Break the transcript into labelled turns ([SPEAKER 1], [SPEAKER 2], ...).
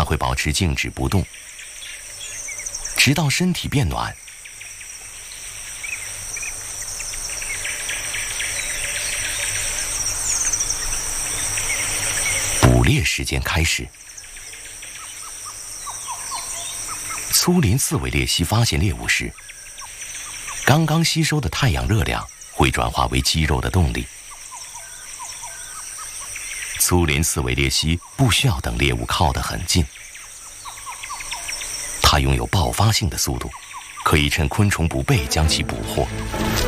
[SPEAKER 1] 会保持静止不动，直到身体变暖。捕猎时间开始。粗鳞刺尾鬣蜥发现猎物时，刚刚吸收的太阳热量会转化为肌肉的动力。粗鳞刺尾鬣蜥不需要等猎物靠得很近，它拥有爆发性的速度，可以趁昆虫不备将其捕获。